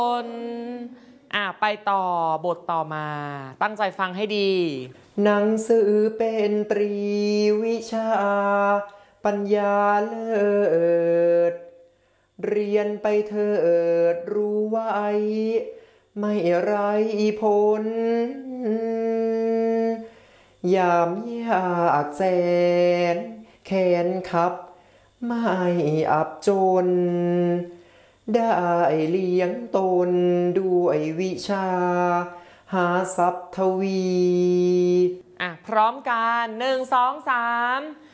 นไปต่อบทต่อมาตั้งใจฟังให้ดีหนังสือเป็นตรีวิชาปัญญาเลิศเรียนไปเถิดรู้ไว้ไม่ไรผลยามยากแสนแขนขับไม่อับจนได้เลี้ยงตนด้วยวิชาหาทรัพย์ทวีพร้อมกัน1 2 3